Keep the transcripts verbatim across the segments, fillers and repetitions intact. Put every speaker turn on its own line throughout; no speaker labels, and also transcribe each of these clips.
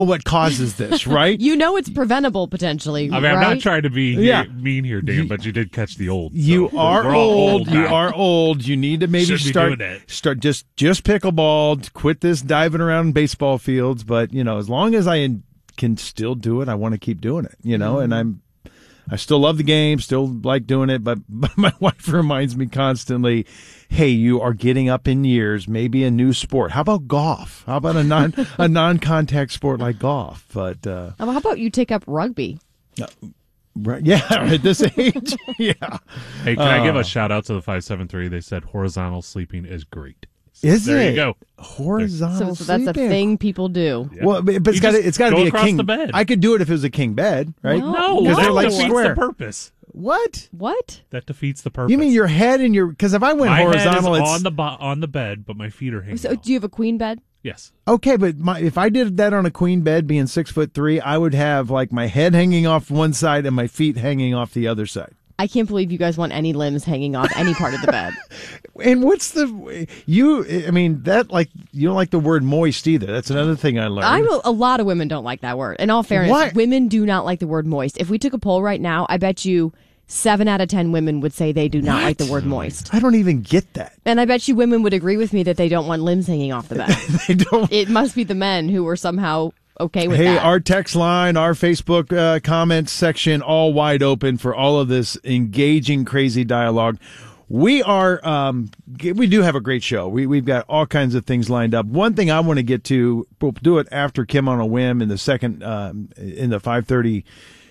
what causes this, right?
You know it's preventable potentially.
I mean,
right?
I'm not trying to be
Yeah.
mean here, Dan, but you did catch the old.
You
so
are
we're all
old. You
now.
are old. You need to maybe
Should be
start
doing it.
start just just pickleball. Quit this diving around baseball fields. But you know, as long as I can still do it, I want to keep doing it. You know,
Mm-hmm.
and I'm I still love the game, still like doing it. But, but my wife reminds me constantly, "Hey, you are getting up in years. Maybe a new sport. How about golf? How about a non a non contact sport like golf?" But uh,
How about you take up rugby?
right, yeah, at this age, yeah.
Hey, can I give
Uh,
a shout out to the five seven three? They said horizontal sleeping is great.
Is
there
it?
you go.
Horizontal
So, so that's a
sleeping.
thing people do.
Yeah.
Well, but but it's
You
got to
just
it's got to
go
be a
across
king
the bed.
I could do it if it was a king bed, right?
No.
No,
because
that
they're like
defeats
square.
the purpose.
What?
What?
That defeats the purpose.
You mean your head and your? Because if I went
my
horizontal,
head is
it's
on the bo- on the bed, but my feet are hanging.
So
out.
do you have a queen bed?
Yes.
okay. But my, if I did that on a queen bed, being six foot three, I would have like my head hanging off one side and my feet hanging off the other side.
I can't believe you guys want any limbs hanging off any part of the bed.
And what's the you? I mean that like you don't like the word moist either. That's another thing I learned.
I'm a, a lot of women don't like that word. In all fairness,
Why?
women do not like the word moist. If we took a poll right now, I bet you seven out of ten women would say they do not like the word moist.
I don't even get that.
And I bet you women would agree with me that they don't want limbs hanging off the bed.
They don't.
It must be the men who are somehow okay with
Hey,
that.
our text line, our Facebook uh, comments section, all wide open for all of this engaging, crazy dialogue. We are, um, g- we do have a great show. We, we've got all kinds of things lined up. One thing I want to get to, we'll do it after Kim on a Whim in the second, um, in the five thirty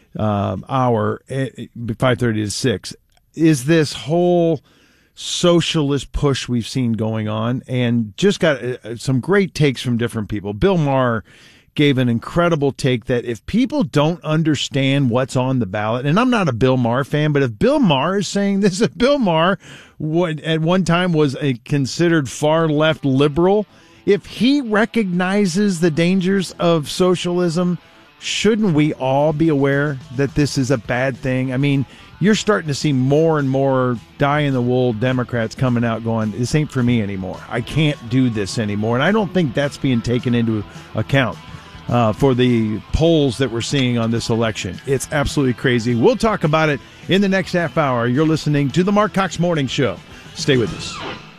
um, hour, five thirty to six, is this whole socialist push we've seen going on, and just got uh, some great takes from different people. Bill Maher gave an incredible take that if people don't understand what's on the ballot, and I'm not a Bill Maher fan, but if Bill Maher is saying this, if Bill Maher what at one time was a considered far left liberal, if he recognizes the dangers of socialism, shouldn't we all be aware that this is a bad thing? I mean, you're starting to see more and more die-in-the-wool Democrats coming out going, this ain't for me anymore. I can't do this anymore. And I don't think that's being taken into account uh, for the polls that we're seeing on this election. It's absolutely crazy. We'll talk about it in the next half hour. You're listening to the Mark Cox Morning Show. Stay with us.